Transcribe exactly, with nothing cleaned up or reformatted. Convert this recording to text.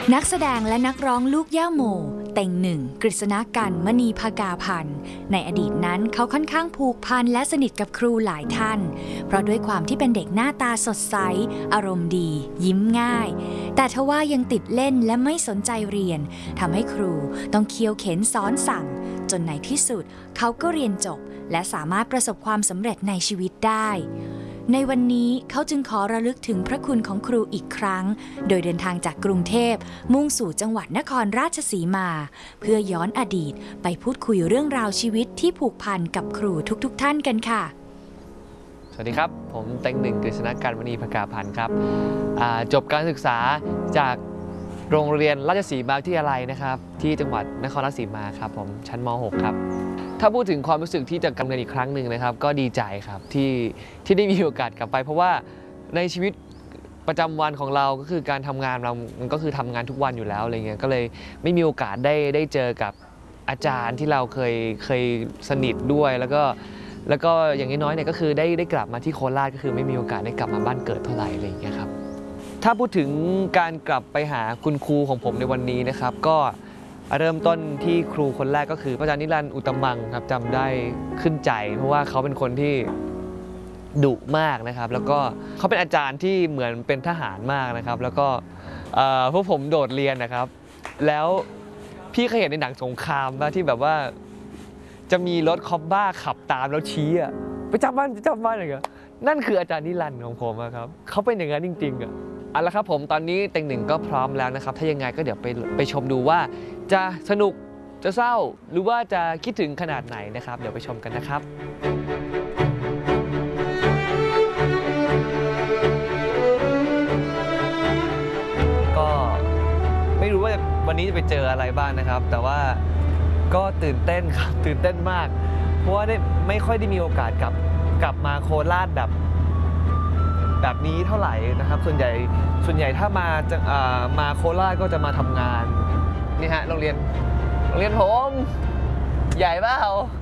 นักแสดงและนักร้องลูกย่าโมเต่งหนึ่งกฤษณกันมณีภกาพันธ์ในอดีตนั้นเขาค่อนข้างผูกพันและสนิทกับครูหลายท่านเพราะด้วยความที่เป็นเด็กหน้าตาสดใสอารมณ์ดียิ้มง่ายแต่ทว่ายังติดเล่นและไม่สนใจเรียนทำให้ครูต้องเคี่ยวเข็นสอนสั่งจนในที่สุดเขาก็เรียนจบและสามารถประสบความสำเร็จในชีวิตได้ในวันนี้เขาจึงขอระลึกถึงพระคุณของครูอีกครั้งโดยเดินทางจากกรุงเทพมุ่งสู่จังหวัดนครราชสีมาเพื่อย้อนอดีตไปพูดคุยเรื่องราวชีวิตที่ผูกพันกับครูทุกๆท่านกันค่ะสวัสดีครับผมเต็งหนึ่งกฤษณกันมณีภกาพันธ์ครับจบการศึกษาจากโรงเรียนราชสีมาวิทยาลัยนะครับที่จังหวัดนครราชสีมาครับผมชั้นม หก ครับถ้าพูดถึงความรู้สึกที่จะกลับมาอีกครั้งหนึ่งนะครับก็ดีใจครับที่ที่ได้มีโอกาสกลับไปเพราะว่าในชีวิตประจำวันของเราก็คือการทำงานเรามันก็คือทำงานทุกวันอยู่แล้วอะไรเงี้ยก็เลยไม่มีโอกาสได้ได้เจอกับอาจารย์ที่เราเคยเคยสนิทด้วยแล้วก็แล้วก็อย่างน้อยๆเนี่ยก็คือได้ได้กลับมาที่โคราชก็คือไม่มีโอกาสได้กลับมาบ้านเกิดเท่าไหร่อะไรอย่างเงี้ยครับถ้าพูดถึงการกลับไปหาคุณครูของผมในวันนี้นะครับก็เริ่มต้นที่ครูคนแรกก็คือพระอาจารย์นิรันดร์อุตตมังครับจำได้ขึ้นใจเพราะว่าเขาเป็นคนที่ดุมากนะครับแล้วก็เขาเป็นอาจารย์ที่เหมือนเป็นทหารมากนะครับแล้วก็พวกผมโดดเรียนนะครับแล้วพี่เคยเห็นในหนังสงครามป่ะที่แบบว่าจะมีรถคอบบ้าขับตามแล้วชี้อะไปจับบ้านจับบ้านอะไรกันนั่นคืออาจารย์นิรันดร์ของผมครับเขาเป็นอย่างนั้นจริงๆอะเอาละครับผมตอนนี้เต็งหนึ่งก็พร้อมแล้วนะครับถ้ายังไงก็เดี๋ยวไปไปชมดูว่าจะสนุกจะเศร้าหรือว่าจะคิดถึงขนาดไหนนะครับเดี๋ยวไปชมกันนะครับก็ไม่รู้ว่าวันนี้จะไปเจออะไรบ้างนะครับแต่ว่าก็ตื่นเต้นครับตื่นเต้นมากเพราะว่าได้ไม่ค่อยได้มีโอกาสกลับกลับมาโคราชแบบแบบนี้เท่าไหร่นะครับส่วนใหญ่ส่วนใหญ่ถ้ามาจะมาโคราชก็จะมาทำงานนี่ฮะโรงเรียนโรงเรียนผมใหญ่เปล่า